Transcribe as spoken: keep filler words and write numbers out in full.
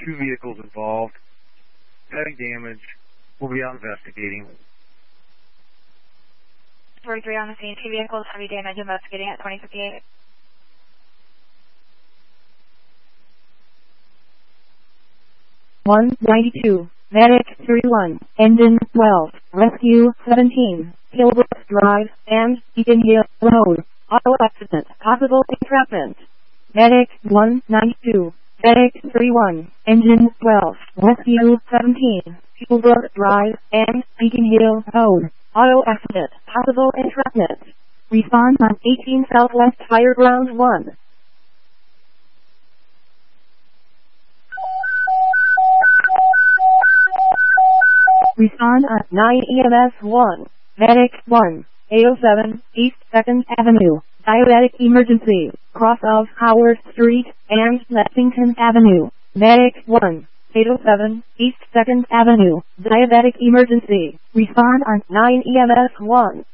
two vehicles involved. Heavy damage. We'll be out investigating. forty-three on the scene. Two vehicles, heavy damage, investigating at twenty fifty-eight. one ninety-two. Medic thirty-one. Engine twelve. Rescue seventeen. Hillbrook Drive and Beacon Hill Road. Auto accident. Possible entrapment. Medic one ninety-two. Medic thirty-one. Engine twelve. Rescue seventeen. Hillbrook Drive and Beacon Hill Road. Auto accident. Possible entrapment. Respond on eighteen Southwest Fire Ground one. Respond on nine E M S one. Medic one. eight oh seven East second Avenue. Diabetic emergency. Cross of Howard Street and Lexington Avenue. Medic one. eight oh seven East second Avenue. Diabetic emergency. Respond on nine E M S one.